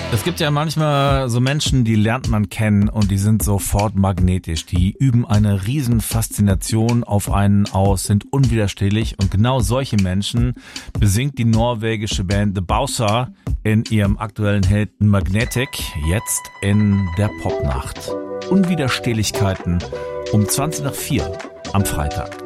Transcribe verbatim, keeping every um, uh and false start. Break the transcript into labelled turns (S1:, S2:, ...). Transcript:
S1: Es gibt ja manchmal so Menschen, die lernt man kennen und die sind sofort magnetisch. Die üben eine riesen Faszination auf einen aus, sind unwiderstehlich und genau solche Menschen besingt die norwegische Band The Bowser in ihrem aktuellen Hit Magnetic, jetzt in der Popnacht. Unwiderstehlichkeiten um zwanzig nach vier am Freitag.